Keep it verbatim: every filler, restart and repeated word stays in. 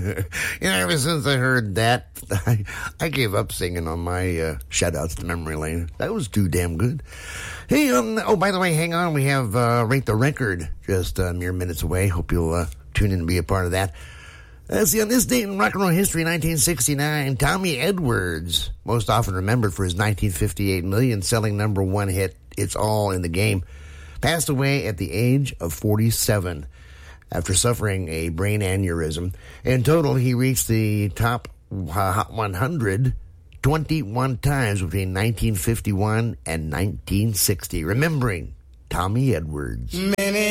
know, ever since I heard that, I, I gave up singing on my uh, shout-outs to Memory Lane. That was too damn good. Hey, um, oh, by the way, hang on. We have uh, Rate the Record just uh, mere minutes away. Hope you'll uh, tune in and be a part of that. Let's see, on this date in rock and roll history, nineteen sixty-nine, Tommy Edwards, most often remembered for his nineteen fifty-eight million-selling number one hit, It's All in the Game, passed away at the age of forty-seven after suffering a brain aneurysm. In total, he reached the top Hot one hundred twenty-one times between nineteen fifty-one and nineteen sixty. Remembering Tommy Edwards. Many